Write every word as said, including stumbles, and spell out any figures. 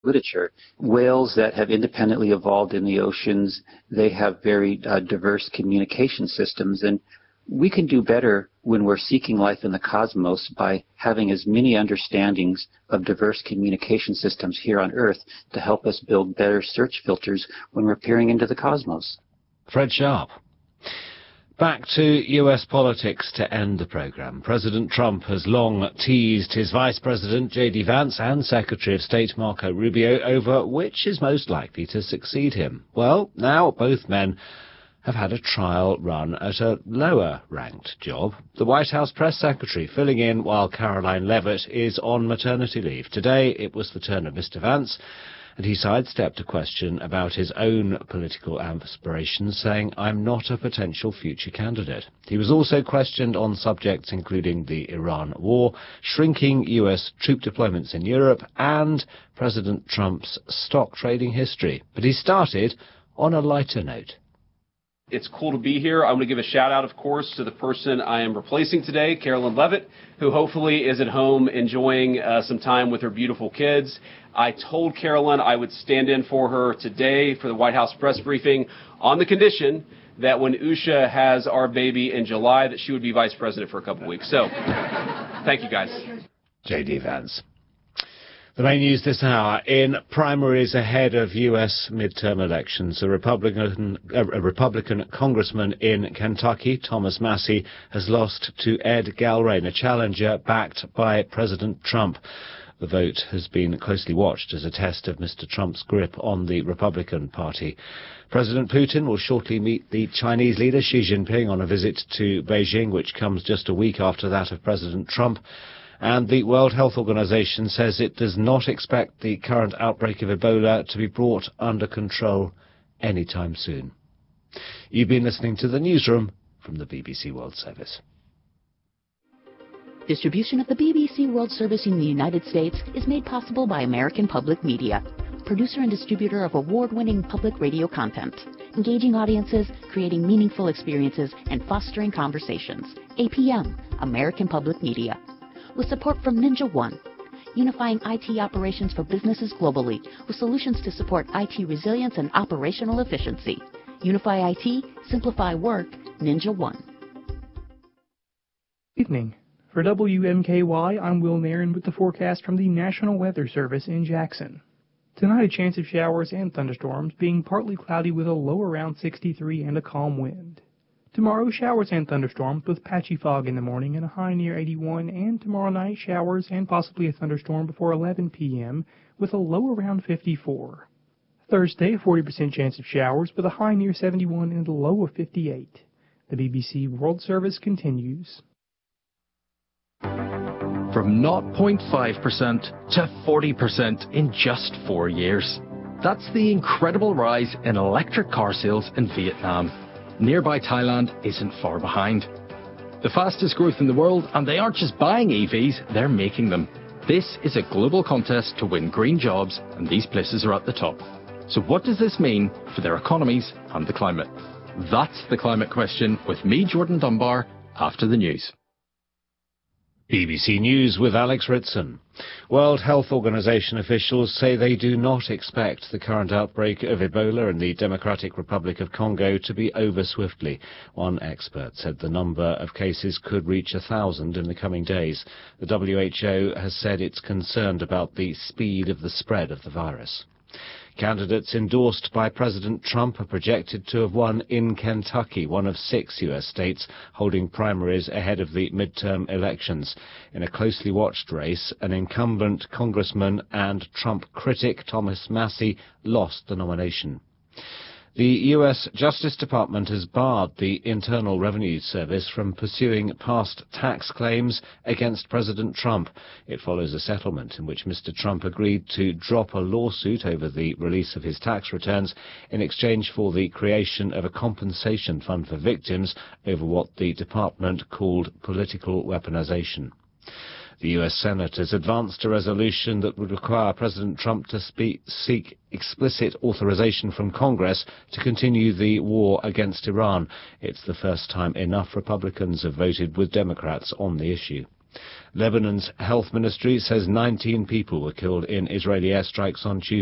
literature. Whales that have independently evolved in the oceans, they have very uh, diverse communication systems, and we can do better when we're seeking life in the cosmos by having as many understandings of diverse communication systems here on Earth to help us build better search filters when we're peering into the cosmos. Fred Sharp. Back to U S politics to end the programme. President Trump has long teased his Vice President, J D Vance, and Secretary of State, Marco Rubio, over which is most likely to succeed him. Well, now both men have had a trial run at a lower-ranked job. The White House press secretary filling in while Caroline Leavitt is on maternity leave. Today it was the turn of Mister Vance, and he sidestepped a question about his own political aspirations, saying, "I'm not a potential future candidate." He was also questioned on subjects including the Iran war, shrinking U S troop deployments in Europe, and President Trump's stock trading history. But he started on a lighter note. It's cool to be here. I want to give a shout out, of course, to the person I am replacing today, Caroline Leavitt, who hopefully is at home enjoying uh, some time with her beautiful kids. I told Caroline I would stand in for her today for the White House press briefing on the condition that when Usha has our baby in July, that she would be vice president for a couple weeks. So, thank you, guys. J D Vance. The main news this hour. In primaries ahead of U S midterm elections, a Republican, a Republican congressman in Kentucky, Thomas Massie, has lost to Ed Galbraith, a challenger backed by President Trump. The vote has been closely watched as a test of Mister Trump's grip on the Republican Party. President Putin will shortly meet the Chinese leader Xi Jinping on a visit to Beijing, which comes just a week after that of President Trump. And the World Health Organization says it does not expect the current outbreak of Ebola to be brought under control anytime soon. You've been listening to The Newsroom from the B B C World Service. Distribution of the B B C World Service in the United States is made possible by American Public Media, producer and distributor of award-winning public radio content, engaging audiences, creating meaningful experiences, and fostering conversations. A P M, American Public Media. With support from Ninja One, unifying I T operations for businesses globally with solutions to support I T resilience and operational efficiency. Unify I T, simplify work, Ninja One. Evening. For W M K Y, I'm Will Nairn with the forecast from the National Weather Service in Jackson. Tonight, a chance of showers and thunderstorms, being partly cloudy with a low around sixty-three and a calm wind. Tomorrow, showers and thunderstorms with patchy fog in the morning and a high near eighty-one, and tomorrow night, showers and possibly a thunderstorm before eleven p m with a low around fifty-four. Thursday, a forty percent chance of showers with a high near seventy-one and a low of fifty-eight. The B B C World Service continues. From zero point five percent to forty percent in just four years. That's the incredible rise in electric car sales in Vietnam. Nearby Thailand isn't far behind. The fastest growth in the world, and they aren't just buying E Vs, they're making them. This is a global contest to win green jobs, and these places are at the top. So what does this mean for their economies and the climate? That's the climate question with me, Jordan Dunbar, after the news. B B C News with Alex Ritson. World Health Organization officials say they do not expect the current outbreak of Ebola in the Democratic Republic of Congo to be over swiftly. One expert said the number of cases could reach a thousand in the coming days. The W H O has said it's concerned about the speed of the spread of the virus. Candidates endorsed by President Trump are projected to have won in Kentucky, one of six U S states holding primaries ahead of the midterm elections. In a closely watched race, an incumbent congressman and Trump critic, Thomas Massie, lost the nomination. The U S Justice Department has barred the Internal Revenue Service from pursuing past tax claims against President Trump. It follows a settlement in which Mister Trump agreed to drop a lawsuit over the release of his tax returns in exchange for the creation of a compensation fund for victims over what the department called political weaponization. The U S Senate has advanced a resolution that would require President Trump to speak, seek explicit authorization from Congress to continue the war against Iran. It's the first time enough Republicans have voted with Democrats on the issue. Lebanon's health ministry says nineteen people were killed in Israeli airstrikes on Tuesday.